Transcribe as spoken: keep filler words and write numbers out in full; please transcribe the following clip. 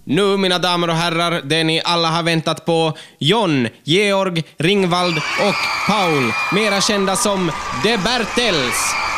Nu, mina damer och herrar, det ni alla har väntat på. John, Georg, Ringvald och Paul, mera kända som The Bertels.